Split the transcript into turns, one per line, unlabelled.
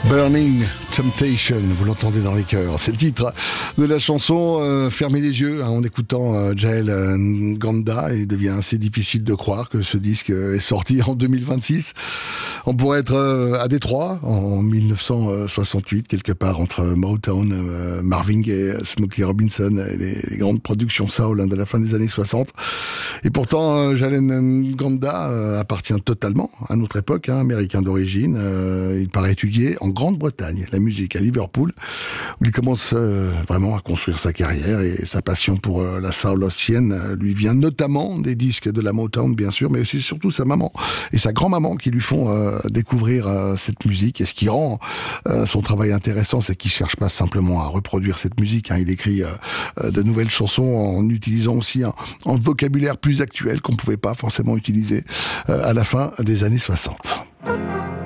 Burning Temptation, vous l'entendez dans les chœurs. C'est le titre de la chanson. Fermez les yeux en écoutant Jael Nganda. Il devient assez difficile de croire que ce disque est sorti en 2026. On pourrait être à Détroit en 1968, quelque part entre Motown, Marvin Gaye, Smokey Robinson et les grandes productions soul de la fin des années 60. Et pourtant, Jael Nganda appartient totalement à notre époque, américain d'origine. Il part étudier en Grande-Bretagne la musique à Liverpool, où il commence vraiment à construire sa carrière, et sa passion pour la soul australienne lui vient notamment des disques de la Motown, bien sûr, mais aussi surtout sa maman et sa grand-maman qui lui font découvrir cette musique. Et ce qui rend son travail intéressant, c'est qu'il cherche pas simplement à reproduire cette musique, il écrit de nouvelles chansons en utilisant aussi un vocabulaire plus actuel qu'on pouvait pas forcément utiliser à la fin des années 60.